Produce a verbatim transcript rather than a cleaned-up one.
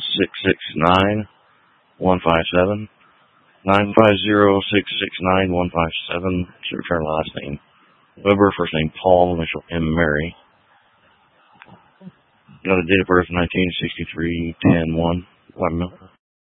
six six nine, one five seven. nine five zero, six six nine, one five seven. Should return last name Weber, first name Paul, initial M. Mary. Got a date of birth nineteen sixty-three, ten one.